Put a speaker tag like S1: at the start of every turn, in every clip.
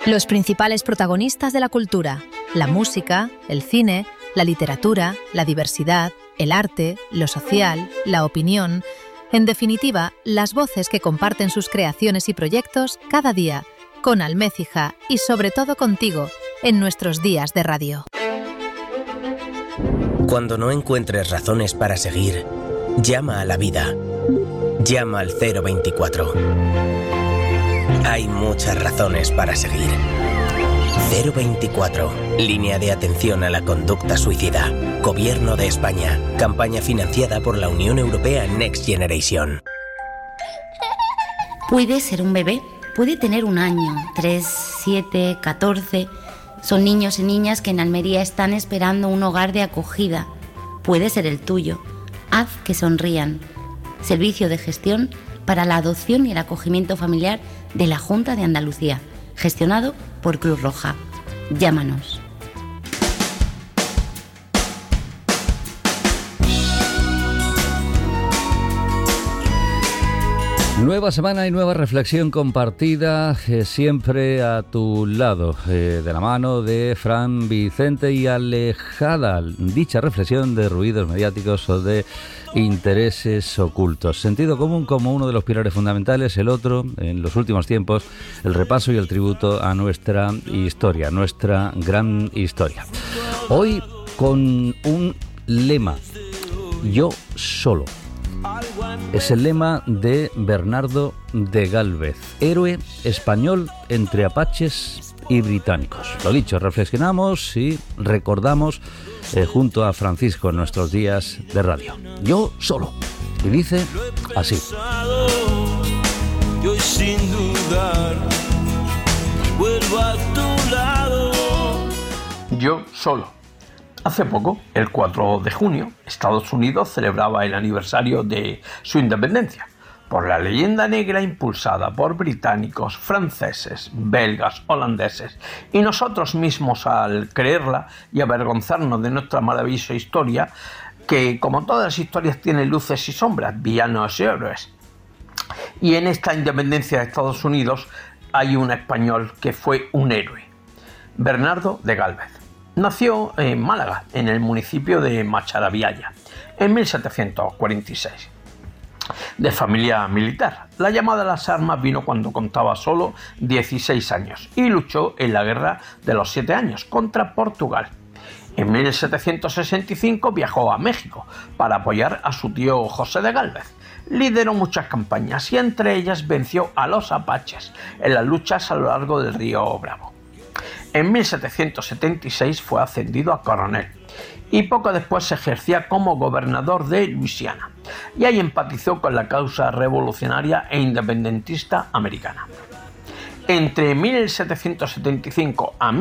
S1: Los principales protagonistas de la cultura, la música, el cine, la literatura, la diversidad, el arte, lo social, la opinión, en definitiva, las voces que comparten sus creaciones y proyectos cada día, con Almécija y sobre todo contigo, en nuestros días de radio.
S2: Cuando no encuentres razones para seguir, llama a la vida. Llama al 024. Hay muchas razones para seguir. 024. Línea de atención a la conducta suicida. Gobierno de España. Campaña financiada por la Unión Europea Next Generation.
S3: Puede ser un bebé. Puede tener 1 año, 3, 7, 14. Son niños y niñas que en Almería están esperando un hogar de acogida. Puede ser el tuyo. Haz que sonrían. Servicio de gestión para la adopción y el acogimiento familiar de la Junta de Andalucía, gestionado por Cruz Roja. Llámanos.
S4: Nueva semana y nueva reflexión compartida, siempre a tu lado, de la mano de Fran Vicente, y alejada dicha reflexión de ruidos mediáticos o de intereses ocultos. Sentido común como uno de los pilares fundamentales, el otro, en los últimos tiempos, el repaso y el tributo a nuestra historia, nuestra gran historia. Hoy con un lema: yo solo. Es el lema de Bernardo de Gálvez, héroe español entre apaches y británicos. Lo dicho, reflexionamos y recordamos junto a Francisco en nuestros días de radio. Yo solo. Y dice así:
S5: yo sin dudar vuelvo a tu lado.
S6: Yo solo. Hace poco, el 4 de junio, Estados Unidos celebraba el aniversario de su independencia. Por la leyenda negra impulsada por británicos, franceses, belgas, holandeses y nosotros mismos al creerla y avergonzarnos de nuestra maravillosa historia, que como todas las historias tiene luces y sombras, villanos y héroes. Y en esta independencia de Estados Unidos hay un español que fue un héroe, Bernardo de Gálvez. Nació en Málaga, en el municipio de Macharabiaya, en 1746. De familia militar, la llamada a las armas vino cuando contaba solo 16 años y luchó en la Guerra de los 7 años contra Portugal. En 1765 viajó a México para apoyar a su tío José de Gálvez. Lideró muchas campañas y entre ellas venció a los apaches en las luchas a lo largo del río Bravo. En 1776 fue ascendido a coronel y poco después se ejercía como gobernador de Luisiana, y ahí empatizó con la causa revolucionaria e independentista americana. Entre 1775 a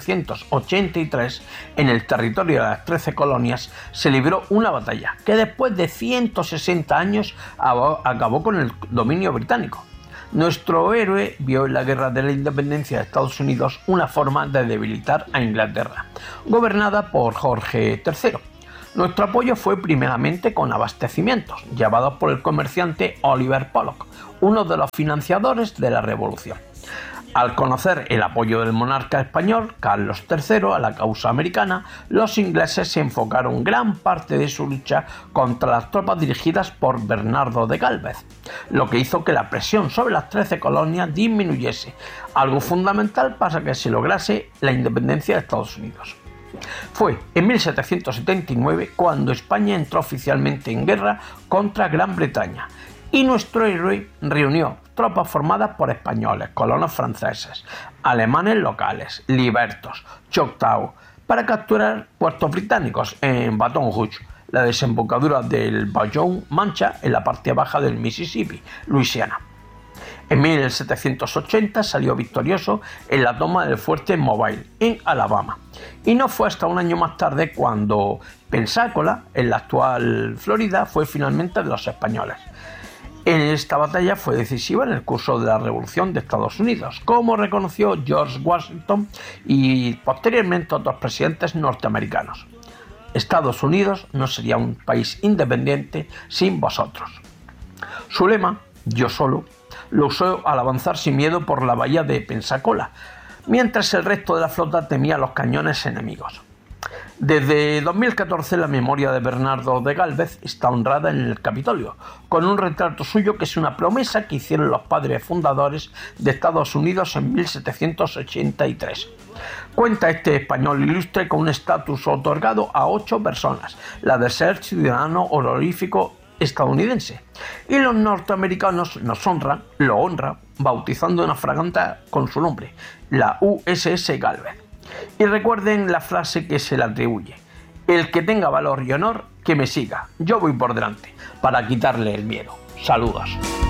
S6: 1783, en el territorio de las 13 colonias, se libró una batalla que después de 160 años acabó con el dominio británico. Nuestro héroe vio en la Guerra de la Independencia de Estados Unidos una forma de debilitar a Inglaterra, gobernada por Jorge III. Nuestro apoyo fue primeramente con abastecimientos, llevados por el comerciante Oliver Pollock, uno de los financiadores de la Revolución. Al conocer el apoyo del monarca español, Carlos III, a la causa americana, los ingleses se enfocaron gran parte de su lucha contra las tropas dirigidas por Bernardo de Gálvez, lo que hizo que la presión sobre las 13 colonias disminuyese, algo fundamental para que se lograse la independencia de Estados Unidos. Fue en 1779 cuando España entró oficialmente en guerra contra Gran Bretaña, y nuestro héroe reunió tropas formadas por españoles, colonos franceses, alemanes locales, libertos, choctaw, para capturar puertos británicos en Baton Rouge, la desembocadura del Bayou Mancha en la parte baja del Mississippi, Luisiana. En 1780 salió victorioso en la toma del fuerte Mobile, en Alabama, y no fue hasta un año más tarde cuando Pensacola, en la actual Florida, fue finalmente de los españoles. Esta batalla fue decisiva en el curso de la Revolución de Estados Unidos, como reconoció George Washington y posteriormente otros presidentes norteamericanos. Estados Unidos no sería un país independiente sin vosotros. Su lema, yo solo, lo usó al avanzar sin miedo por la bahía de Pensacola, mientras el resto de la flota temía los cañones enemigos. Desde 2014 la memoria de Bernardo de Gálvez está honrada en el Capitolio, con un retrato suyo que es una promesa que hicieron los padres fundadores de Estados Unidos en 1783. Cuenta este español ilustre con un estatus otorgado a 8 personas, la de ser ciudadano honorífico estadounidense, y los norteamericanos lo honran bautizando una fragata con su nombre, la USS Gálvez. Y recuerden la frase que se le atribuye: el que tenga valor y honor, que me siga, yo voy por delante, para quitarle el miedo. Saludos.